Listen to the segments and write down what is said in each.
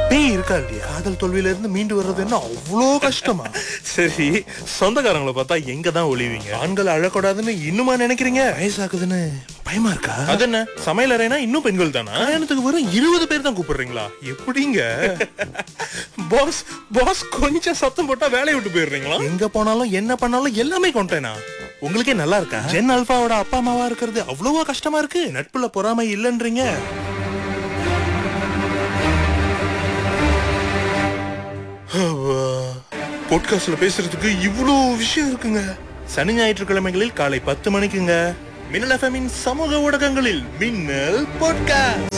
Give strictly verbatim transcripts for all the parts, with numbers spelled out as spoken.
பேய் இருக்கா இல்லையா? காதல் தோல்வியில இருந்து மீண்டு வர்றது என்ன அவ்வளோ கஷ்டமா? சரி, சொந்தக்காரங்களை பார்த்தா எங்க தான் ஒளிவீங்க? ஆண்கள் அழக்கூடாதுன்னு இன்னுமா நினைக்கிறீங்க? வயசாக்குதுன்னு பயமா இருக்கா? அது என்ன, சமையல் அறைனா இன்னும் பெண்கள் தானா? கல்யாணத்துக்கு வெறும் இருபது பேர் தான் கூப்பிடுறீங்களா? எப்படிங்க பாஸ்? பாஸ் கொஞ்சம் சத்தம் போட்டா வேலையை விட்டு போயிடுறீங்களா? எங்க போனாலும் என்ன பண்ணாலும் எல்லாமே கொண்டேனா? உங்களுக்கே நல்லா இருக்கா? ஜென் அல்பாவோட அப்பா அம்மாவா இருக்கிறது அவ்வளவா கஷ்டமா இருக்கு? நட்புல பொறாமை இல்லன்றீங்க. பாட்காஸ்ட்ல பேசுறதுக்கு இவ்வளோ விஷயம் இருக்குங்க. சனி ஞாயிற்றுக்கிழமைகளில் காலை பத்து மணிக்குங்க. மின்னல் எஃப்எம்மின் சமூக ஊடகங்களில் மின்னல் பாட்காஸ்ட்.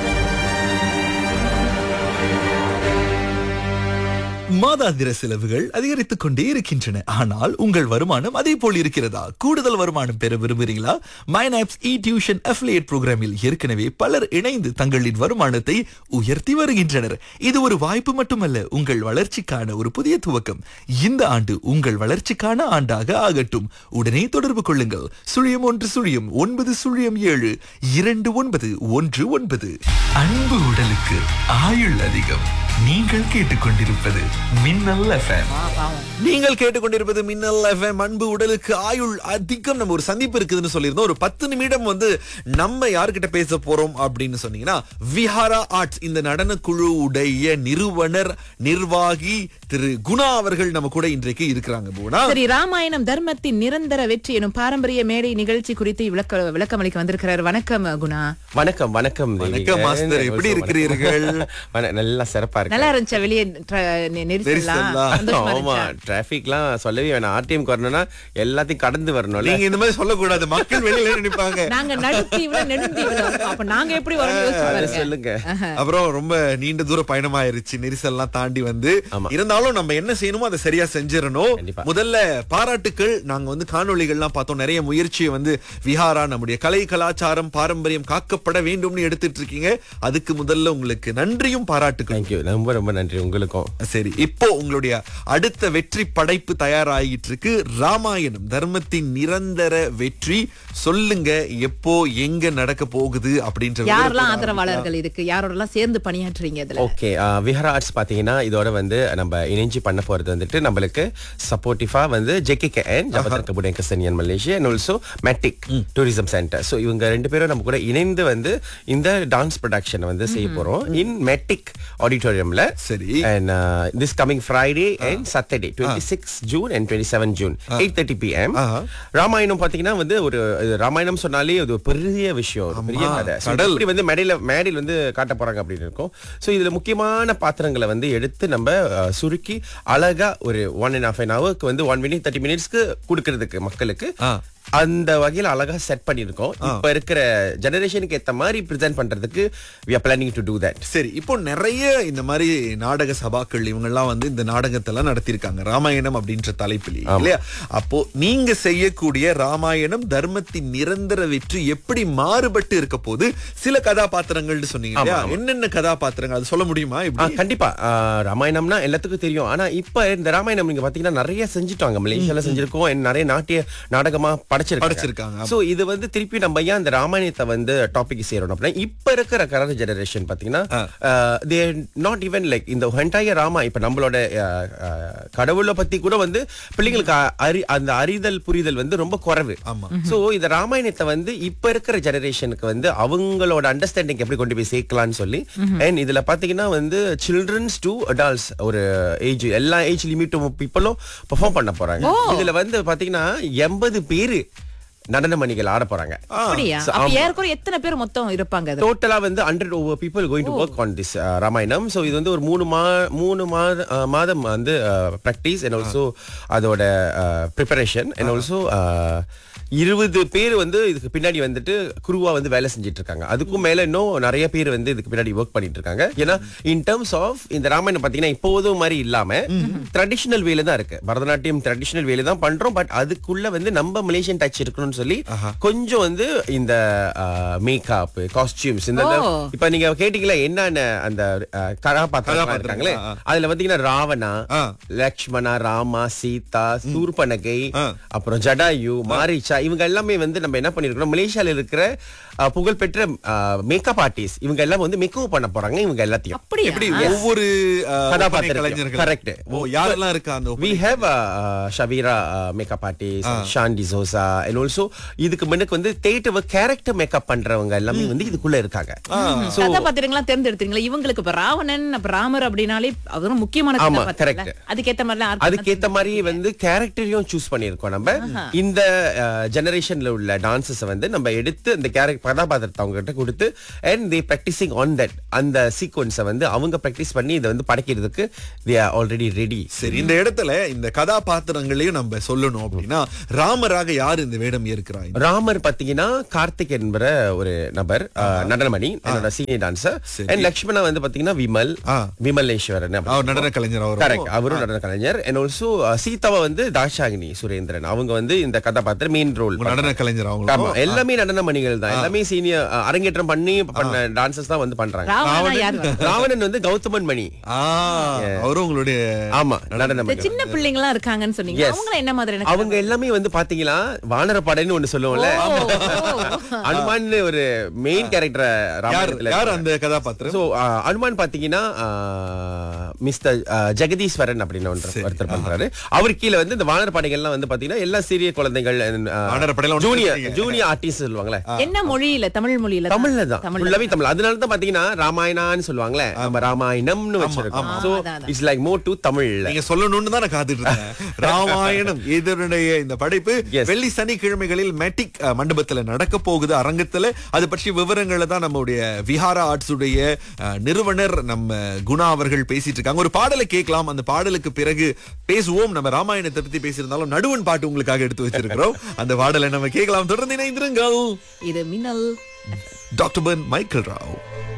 மாதாந்திர செலவுகள் அதிகரித்துக் கொண்டே இருக்கின்றன. ஆனால் உங்கள் வருமானம் அதே போல் இருக்கிறதா? கூடுதல் வருமானம் பெற விரும்புகிறீங்களா? மைனாப்ஸ் இ டியூஷன் அஃபிலியேட் புரோகிராமில் ஏற்கனவே பலர் இணைந்து தங்களின் வருமானத்தை உயர்த்தி வருகின்றனர். இது ஒரு வாய்ப்பு மட்டுமல்ல, உங்கள் வளர்ச்சிக்கான ஒரு புதிய துவக்கம். இந்த ஆண்டு உங்கள் வளர்ச்சிக்கான ஆண்டாக ஆகட்டும். உடனே தொடர்பு கொள்ளுங்கள். சுழியம் ஒன்று சுழியம் ஒன்பது சுழியம் ஏழு இரண்டு ஒன்பது ஒன்று ஒன்பது. அன்பு உடலுக்கு ஆயுள் அதிகம். நீங்கள் கேட்டுக்கொண்டிருப்பது மின்னல் எஃப்எம். நீங்கள் கேட்டுக்கொண்டிருப்பது மின்னல் எஃப்எம். அன்பு உடலுக்கு ஆயுள் அதிகம். நம்ம ஒரு சந்திப்பு இருக்குதுன்னு சொல்லியிருந்தோம். ஒரு பத்து நிமிடம் வந்து நம்ம யாருக்கிட்ட பேச போறோம் அப்படின்னு சொன்னீங்கன்னா, விஹாரா ஆர்ட்ஸ் இந்த நடன குழு உடைய நிறுவனர் நிர்வாகி திரு குணா அவர்கள் நம்ம கூட இன்றைக்கு இருக்கிறாங்க. குணா, சரி, ராமாயணம் தர்மத்தின் நிரந்தர வெற்றி எனும் பாரம்பரிய மேடை நிகழ்ச்சி குறித்து விளக்க விளக்கம் அளிக்க வந்திருக்கிறார். வணக்கம் குணா. வணக்கம். வணக்கம் வணக்கம் மாஸ்டர், எப்படி இருக்கிறீர்கள்? நல்லா சிறப்பா இருக்கு. நல்லா இருந்துச்சு வெளியே ஆமா, டிராபிக்லாம் சொல்லவே வேணாம். ஆர்டிஎம் வரணும்னா எல்லாத்தையும் கடந்து வரணும். நீங்க இந்த மாதிரி சொல்லக்கூடாது, மக்கள் வெளியில நினைப்பாங்க. நாங்க நடுத்தி நெடுந்தி அப்ப நாங்க எப்படி வரணும் சொல்லுங்க. அப்புறம் ரொம்ப நீண்ட தூர பயணமாயிருச்சு, நெரிசல்லாம் தாண்டி வந்து. இருந்தாலும் நம்ம என்ன செய்யணுமோ அதை சரியா செஞ்சிடணும். முதல்ல பாராட்டுக்கள். நாங்க வந்து காணொளிகள்லாம் பார்த்தோம், நிறைய முயற்சியை வந்து விஹாரா நம்முடைய கலை கலாச்சாரம் பாரம்பரியம் காக்கப்பட வேண்டும்னு எடுத்துட்டு இருக்கீங்க. அதுக்கு முதல்ல உங்களுக்கு நன்றியும் பாராட்டுக்கள். ரொம்ப ரொம்ப நன்றி உங்களுக்கும். சரி, இப்போ உங்களுடைய அடுத்த வெற்றி படைப்பு தயாராகிட்டு இருக்கு, ராமாயணம் தர்மத்தின் நிரந்தர வெற்றி. சொல்லுங்க, எப்போ எங்க நடக்க போகுது அப்படின்ற. யாரெல்லாம் ஆதரவாளர்கள் இதுக்கு, யாரோடலாம் சேர்ந்து பணியாற்றுறீங்க இதுல? ஓகே, விஹாரா ஆர்ட்ஸ் பாத்தீங்கன்னா இதோட வந்து நம்ம இணைஞ்சு பண்ண போறது வந்துட்டு நம்மளுக்கு சப்போர்ட்டிவா வந்து JKKN ஜபதன் கபுடன் கசனியன் Malaysia and also மேட்டிக் tourism centre. So இவங்க ரெண்டு பேரும் நம்ம கூட இணைந்து வந்து இந்த டான்ஸ் ப்ரொடக்ஷன் வந்து செய்ய போறோம் இன் மேட்டிக் ஆடிட்டோரியம்ல. சரி, and uh, this coming Friday and Saturday twenty-sixth June and twenty-seventh June eight thirty p m Ramayanam பாத்தீங்கன்னா வந்து ஒரு ராமாயணம் சொன்னாலே அது ஒரு பெரிய விஷயம், பெரிய கதை. இப்படி வந்து மேடையில மேடையில் வந்து காட்ட போறாங்க அப்படின்னு இருக்கும். ஸோ இதுல முக்கியமான பாத்திரங்களை வந்து எடுத்து நம்ம சுருக்கி அழகா ஒரு ஒன் அண்ட் ஹாஃப் அன் ஹவருக்கு வந்து ஒன் மினிட் தேர்ட்டி மினிட்ஸ்க்கு கொடுக்கறதுக்கு மக்களுக்கு அந்த வகையில் அழகா செட் பண்ணிருக்கோம். இப்ப இருக்கிற ஜெனரேஷனுக்கு ஏத்த மாதிரி பிரசன்ட் பண்றதுக்கு we are planning to do that. சரி, இப்போ நிறைய இந்த மாதிரி நாடக சபாக்கள் இவங்க எல்லாம் வந்து இந்த நாடகத்தெல்லாம் நடத்திருக்காங்க ராமாயணம் அப்படின்ற தலைப்பில் இல்லையா? அப்போ நீங்க செய்யக்கூடிய ராமாயணம் தர்மத்தின் நிரந்தர வெற்றி எப்படி மாறுபட்டு இருக்க போது? சில கதாபாத்திரங்கள்னு சொன்னீங்க இல்லையா? என்னென்ன கதாபாத்திரங்கள் அது சொல்ல முடியுமா? கண்டிப்பா. ராமாயணம்னா எல்லாத்துக்கும் தெரியும். ஆனா இப்ப இந்த ராமாயணம் நீங்க பாத்தீங்கன்னா நிறைய செஞ்சுட்டாங்க. மலேசியால செஞ்சிருக்கோம், நிறைய நாட்டிய நாடகமா படைச்சிருக்காங்க. சோ இது வந்து திருப்பி நம்ம ஏன் அந்த ராமாயணத்தை வந்து டாபிக் செய்யறோம் அப்படின்னா, இப்ப இருக்கிற கரண்ட் ஜெனரேஷன் பாத்தீங்கன்னா தே நாட் ஈவன் லைக் இந்த என்டையர் ராமா. இப்ப நம்மளோட கடவுளை பத்தி கூட வந்து பிள்ளைங்களுக்கு அறி அந்த அறிதல் புரிதல் வந்து ரொம்ப குறைவு. சோ இந்த ராமாயணத்தை வந்து இப்ப இருக்கிற ஜெனரேஷனுக்கு வந்து அவங்களோட அண்டர்ஸ்டாண்டிங் எப்படி கொண்டு போய் சேர்க்கலாம்னு சொல்லி, அண்ட் இதுல பாத்தீங்கன்னா வந்து சில்ட்ரன்ஸ் டு அடல்ட்ஸ் ஒரு ஏஜ் எல்லா ஏஜ் லிமிட்டும் பீப்புளும் பெர்ஃபார்ம் பண்ண போறாங்க. இதுல வந்து பாத்தீங்கன்னா எண்பது பேரு நடன மணிகள் ஆட போறாங்க. எத்தனை பேர் மொத்தம் இருப்பாங்க? டோட்டலா வந்து hundred over people going to work on this Ramayanam. So இது வந்து ஒரு மூணு மா மூணு மாதம் வந்து பிராக்டிஸ் அண்ட் ஆல்சோ அதோட ப்ரிப்பரேஷன் அண்ட் ஆல்சோ இருபது பேர் வந்து இதுக்கு பின்னாடி வந்துட்டு குருவா வந்து வேலை செஞ்சிட்டு இருக்காங்க. அதுக்கும் மேல இன்னும் நிறைய பேர் வந்து இதுக்கு பின்னாடி ஒர்க் பண்ணிட்டு இருக்காங்க. ஏன்னா இன் டர்ம்ஸ் ஆஃப் இந்த ராமாயணம் பாத்தீங்கன்னா இப்போதும் மாதிரி இல்லாம ட்ரெடிஷனல் வேலை தான் இருக்கு. பரதநாட்டியம் ட்ரெடிஷனல் வேலை தான் பண்றோம். பட் அதுக்குள்ள வந்து நம்ம மலேசியன் டச் இருக்கணும்னு சொல்லி கொஞ்சம் வந்து இந்த மேக்கப் காஸ்டியூம்ஸ் இந்த இப்ப நீங்க கேட்டீங்களா என்னென்ன அந்த கதாபாத்திரம் இருக்காங்களே, அதுல பாத்தீங்கன்னா ராவணா, லக்ஷ்மணா, ராமா, சீதா, சூர்பனகை, அப்புறம் ஜடாயு, மாரிச்சா, இவங்க எல்லாமே வந்து நம்ம என்ன பண்ணிருக்கோம், மலேசியால இருக்கிற அஹ், புகழ்பெற்ற மேக்கப் ஆர்டிஸ்ட் இவங்க எல்லாம் வந்து மேக்கப் பண்ண போறாங்க இவங்க எல்லாத்தையும். அப்படியா? எப்படி ஒவ்வொரு அஹ், கதாபாத்திரம் ஒப்பனை கலைஞர்கள் கரெக்ட். ஓ யாரெல்லாம் இருக்கா அந்த We have uh, uh, Shavira uh, makeup artist, Sean D'Souza, and also இதுக்கு முன்னுக்கு வந்து தேட்டர் கேரக்டர் மேக்கப் பண்றவங்க எல்லாமே வந்து இதுக்குள்ள இருக்காங்க. So கதாபாத்திரங்களா தேர்ந்தெடுத்தீங்களா? இவங்களுக்கு இப்ப ராவணன் அப்ப ராமர் அப்படின்னாலே அவரும் முக்கியமான ஆமா, கதாபாத்திரம். correct. அதுக்கேத்த மாதிரி அதுக்கேத்த மாதிரி வந்து கேரக்டரையும் சூஸ் பண்ணிருக்கோம் நம்ம. இந்த ஜெனரேஷன்ல உள்ள டான்சஸ் வந்து நம்ம எடுத்து அந்த கேரக்டர் கதாபாத்திரத்தை அவங்க கிட்ட கொடுத்து and they practicing on that அந்த சீக்வன்ஸை வந்து அவங்க பிராக்டிஸ் பண்ணி இதை வந்து படைக்கிறதுக்கு they are already ready. சரி, இந்த இடத்துல இந்த கதாபாத்திரங்களையும் நம்ம சொல்லணும் அப்படின்னா ராமராக யார் இந்த வேடம் ஏற்கிறாய்? ராமர் பாத்தீங்கன்னா கார்த்திக் என்பற ஒரு நபர், அஹ், நடனமணி, என்னோட சீனியர் டான்சர். அண்ட் லக்ஷ்மணா வந்து பாத்தீங்கன்னா விமல் விமலேஸ்வரன் அவர் நடன கலைஞர். அவர் கரெக்ட், அவரும் நடன கலைஞர். அண்ட் ஆல்சோ சீதாவை வந்து தாஷாகினி சுரேந்திரன், அவங்க வந்து இந்த கதாபாத்திரம் மெயின் ரோல் நடன கலைஞர். அவங்க ஆமா, எல்லாமே நடன மணிகள் தான், எல்லாமே சீனியர் அரங்கேற்றம் பண்ணி பண்ண டான்சர்ஸ் தான் வந்து பண்றாங்க. ராவணனா யார் வரும்? ராவணன் வந்து கௌதமன் மணி. அவரும் உங்களுடைய ஆமா, நடன இந்த மணி. சின்ன பிள்ளைங்க எல்லாம் இருக்காங்கன்னு சொன்னீங்க. Yes. அவங்க என்ன மாதிரி அவங்க எல்லாமே வந்து பாத்தீங்கன்னா வானரப்படைன்னு ஒண்ணு சொல்லுவோம்ல, அனுமான் ஒரு மெயின் கேரக்டர் ராமாயணத்துல. யார் அந்த கதாபாத்திரம்? சோ அனுமான் பாத்தீங்கன்னா மிஸ்டர் ஜெகதீஸ்வரன் அப்படின்னு ஒன்று ஒருத்தர் பண்றாரு. அவர் கீழே வந்து இந்த வானர் படைகள்லாம் வந்து பாத்தீங்கன்னா எல்லா சிறிய குழந்தைகள் ஜூனியர் ஜூனியர் ஆர்டிஸ்ட் சொல்லுவாங்கல்ல. என்ன மொழியில? தமிழ் மொழியில? தமிழ்ல தான், ஃபுல்லாவே தமிழ். அதனால தான் பாத்தீங்கன்னா ராமாயணான்னு சொல்லுவாங்களே, நம்ம ராமாயணம்னு வச்சிருக்கோம். So it's like more to Tamil. நீங்க சொல்லணும்னு தான் நான் காத்துட்டு இருந்தேன். ராமாயணம் இதனுடைய இந்த படைப்பு வெள்ளி சனிக்கிழமைகளில் மேட்டிக் மண்டபத்துல நடக்க போகுது அரங்கத்துல. அது பற்றி விவரங்களை தான் நம்முடைய விஹாரா ஆர்ட்ஸ் உடைய நிறுவனர் நம்ம குணா அவர்கள் பேசிட்டு இருக்காங்க. ஒரு பாடலை கேட்கலாம், அந்த பாடலுக்கு பிறகு பேசுவோம். நம்ம ராமாயணத்தை பத்தி பேசியிருந்தாலும் நடுவன் பாட்டு உங்களுக்காக எடுத்து வச்சிருக்கிறோம். அந்த பாடலை நம்ம கேட்கலாம். தொடர்ந்து இணைந்திருங்கள். இது மின்னல். டாக்டர் பன் மைக்கேல் ராவ்.